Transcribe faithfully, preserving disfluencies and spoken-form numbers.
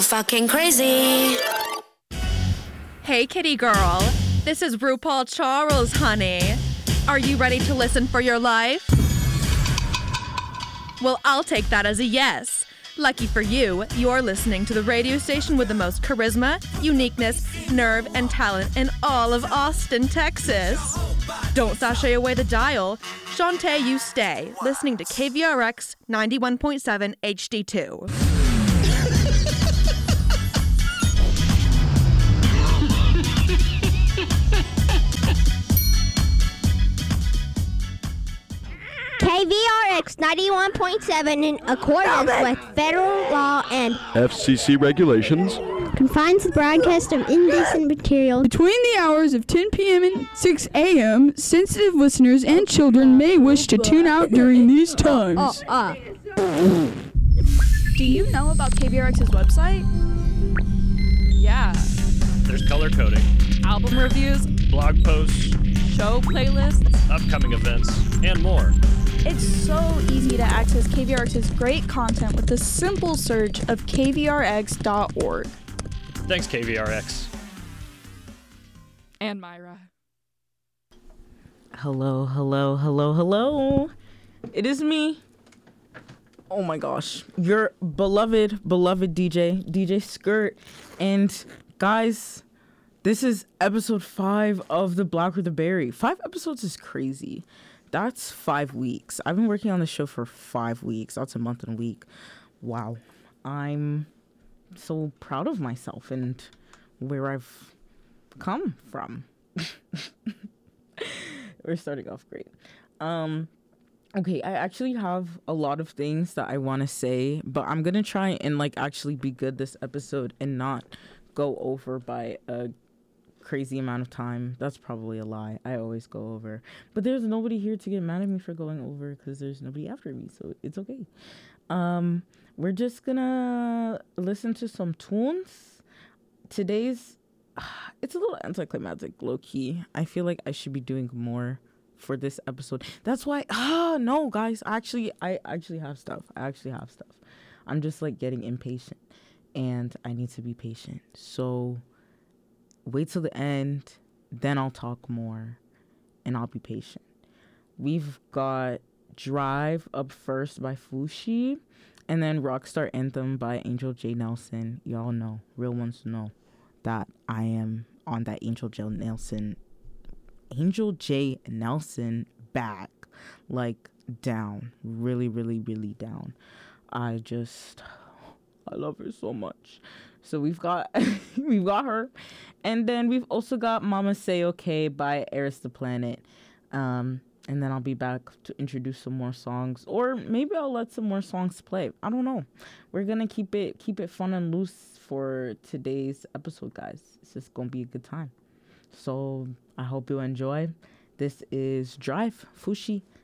Fucking crazy. Hey, kitty girl. This is RuPaul Charles, honey. Are you ready to listen for your life? Well, I'll take that as a yes. Lucky for you, you're listening to the radio station with the most charisma, uniqueness, nerve, and talent in all of Austin, Texas. Don't sashay away the dial. Shantae, you stay, listening to K V R X ninety-one point seven H D two. K V R X ninety-one point seven, in accordance with federal law and F C C regulations, confines the broadcast of indecent material between the hours of ten p.m. and six a.m. Sensitive listeners and children may wish to tune out during these times. Uh, uh. Do you know about K V R X's website? Yeah. There's color coding, Album reviews, blog posts, show playlists, upcoming events, and more. It's so easy to access K V R X's great content with the simple search of K V R X dot org. Thanks, K V R X. and Myra. Hello, hello, hello, hello. It is me. Oh my gosh. Your beloved, beloved D J, D J Skirt. And guys, this is episode five of The Black or the Berry. Five episodes is crazy. That's five weeks. I've been working on the show for five weeks. That's a month and a week. Wow. I'm so proud of myself and where I've come from. We're starting off great. Um, okay, I actually have a lot of things that I want to say, but I'm going to try and like actually be good this episode and not go over by a crazy amount of time. That's probably a lie. I always go over. But there's nobody here to get mad at me for going over because there's nobody after me, so it's okay. Um, we're just gonna listen to some tunes. Today's, it's a little anticlimactic, low-key. I feel like I should be doing more for this episode. That's why, ah, no, guys, actually, I actually have stuff. I actually have stuff. I'm just, like, getting impatient, and I need to be patient. So wait till the end, then I'll talk more, and I'll be patient. We've got Drive up first by Fushi, and then Rockstar Anthem by Angel J. Nelson. Y'all know, real ones know that I am on that Angel J. Nelson, Angel J. Nelson back, like down, really, really, really down. I just, I love her so much. So we've got we've got her, and then we've also got Mama Say Okay by Eris the Planet, um, and then I'll be back to introduce some more songs, or maybe I'll let some more songs play. I don't know. We're gonna keep it keep it fun and loose for today's episode, guys. It's just gonna be a good time. So I hope you enjoy. This is Drive, Fushi,